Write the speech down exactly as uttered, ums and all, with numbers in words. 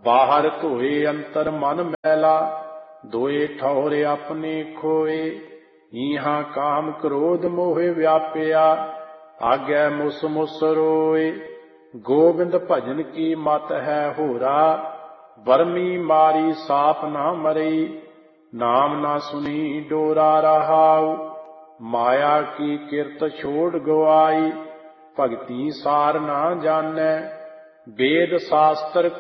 बाहर धोए अंतर मन मैला, दोए ठौर अपने खोए। इहाँ काम क्रोध मोह व्यापया, आगे मुस मुस रोए। गोविंद भजन की मत है होरा, बरमी मारी साप ना मरई। नाम ना सुनी डोरा रहाऊ, माया की किरत छोड़ गवाई। भगती सार ना जानै, वेद शास्त्र